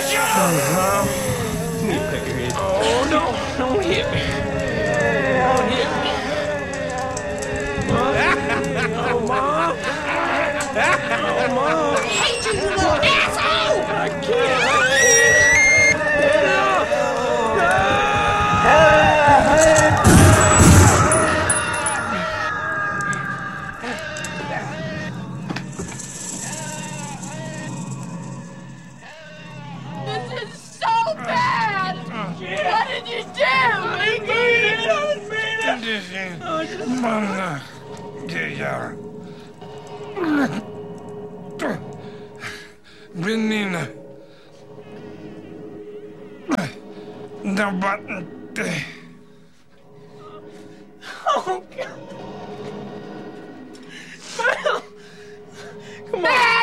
Let me peck your head. Oh, no. Don't hit me. Don't hit me. Oh, Mom. Oh, Mom. I hate you, you little asshole! I can't. This is so bad! What did you do? I didn't Menina, da batente. Oh, God. Come on.